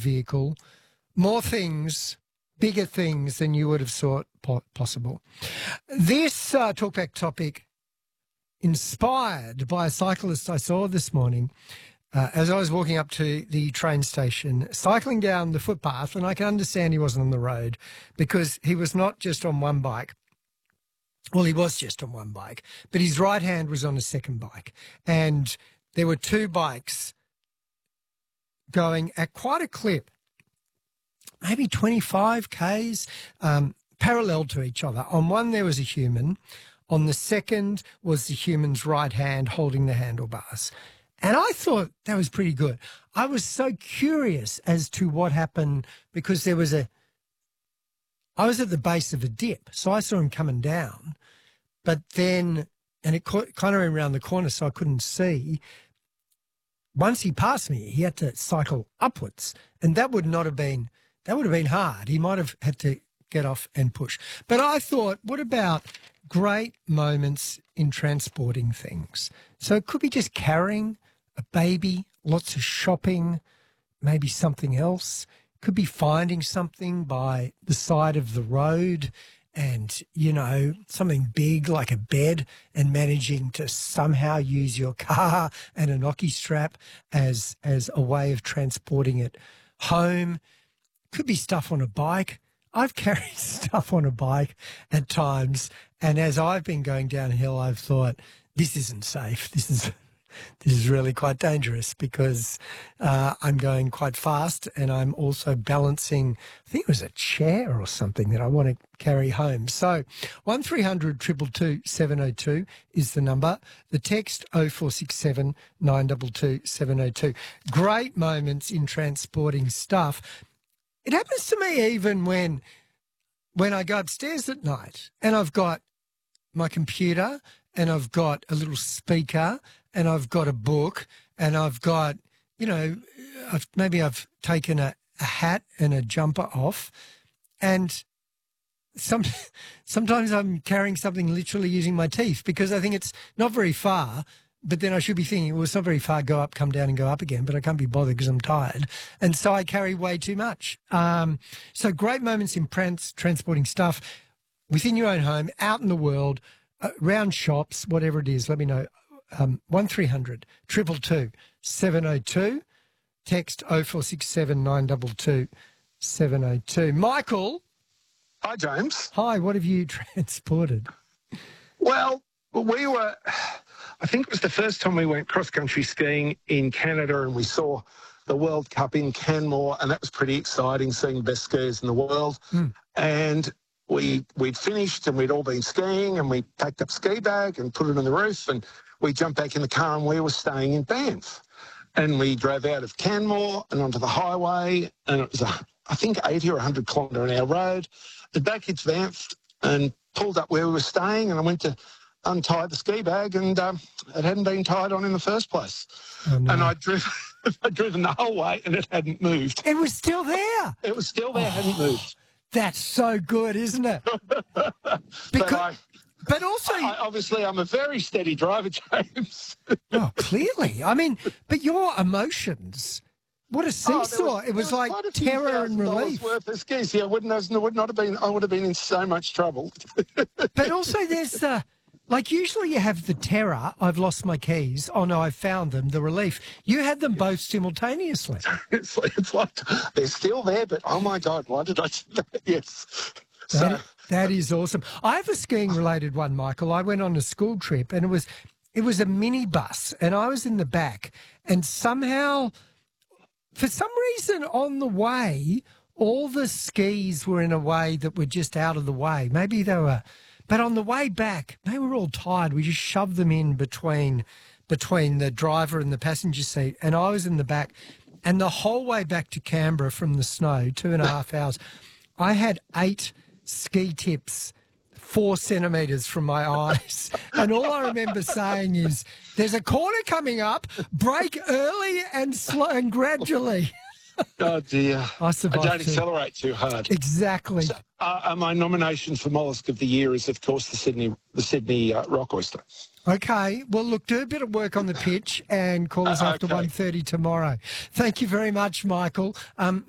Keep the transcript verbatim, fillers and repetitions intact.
vehicle, more things, bigger things than you would have thought po- possible. This uh, talkback topic inspired by a cyclist I saw this morning uh, as I was walking up to the train station, cycling down the footpath, and I can understand he wasn't on the road because he was not just on one bike. Well, he was just on one bike, but his right hand was on a second bike. And there were two bikes going at quite a clip, maybe twenty-five kays, um, parallel to each other. On one, there was a human. On the second was the human's right hand holding the handlebars. And I thought that was pretty good. I was so curious as to what happened because there was a, I was at the base of a dip, so I saw him coming down, but then, and it kind of went around the corner so I couldn't see. Once he passed me, he had to cycle upwards, and that would not have been, that would have been hard. He might have had to get off and push. But I thought, what about great moments in transporting things? So it could be just carrying a baby, lots of shopping, maybe something else. Could be finding something by the side of the road and, you know, something big like a bed and managing to somehow use your car and a knocky strap as, as a way of transporting it home. Could be stuff on a bike. I've carried stuff on a bike at times, and as I've been going downhill, I've thought, this isn't safe. This is this is really quite dangerous because uh, I'm going quite fast and I'm also balancing, I think it was a chair or something that I want to carry home. So one three hundred two two two seven oh two is the number. The text oh four six seven nine two two seven oh two. Great moments in transporting stuff. It happens to me even when when I go upstairs at night and I've got my computer and I've got a little speaker and I've got a book and I've got, you know, I've, maybe I've taken a, a hat and a jumper off, and some sometimes I'm carrying something literally using my teeth because I think it's not very far. But then I should be thinking, well, it's not very far, go up, come down and go up again, but I can't be bothered because I'm tired. And so I carry way too much. Um, so great moments in trans- transporting stuff within your own home, out in the world, uh, around shops, whatever it is, let me know. Um, one three hundred two two two seven oh two, text oh four six seven nine two two seven oh two. Michael. Hi, James. Hi, what have you transported? Well, we were... I think it was the first time we went cross-country skiing in Canada and we saw the World Cup in Canmore, and that was pretty exciting, seeing the best skiers in the world. Mm. And we, we'd finished and we'd all been skiing and we packed up ski bag and put it on the roof and we jumped back in the car and we were staying in Banff. And we drove out of Canmore and onto the highway, and it was, a, I think, eighty or one hundred kilometre an hour road. And back into Banff and pulled up where we were staying, and I went to untie the ski bag and um, it hadn't been tied on in the first place. Oh, no. And I'd driven, I'd driven the whole way and it hadn't moved. It was still there. It was still there, oh, hadn't moved. That's so good, isn't it? Because, but, I, but also... I, obviously, I'm a very steady driver, James. Oh, clearly. I mean, but your emotions... What a seesaw. Oh, was, it was, was like terror and relief. Worth of skis. Yeah, I wouldn't have, would not have been, I would have been in so much trouble. But also there's the... Like, usually you have the terror, I've lost my keys, oh no, I've found them, the relief. You had them both simultaneously. It's like, it's like they're still there, but oh my God, why did I do that? Yes. That, so. that is awesome. I have a skiing-related one, Michael. I went on a school trip and it was, it was a minibus and I was in the back, and somehow, for some reason on the way, all the skis were in a way that were just out of the way. Maybe they were... But on the way back, they were all tired. We just shoved them in between between the driver and the passenger seat, and I was in the back. And the whole way back to Canberra from the snow, two and a half hours, I had eight ski tips, four centimetres from my eyes. And all I remember saying is, there's a corner coming up, brake early and slow and gradually. Oh, dear. I survived. I don't accelerate too hard. Exactly. So, uh, uh, my nomination for Mollusk of the Year is, of course, the Sydney the Sydney uh, rock oyster. Okay. Well, look, do a bit of work on the pitch and call us uh, after okay. one thirty tomorrow. Thank you very much, Michael. Um,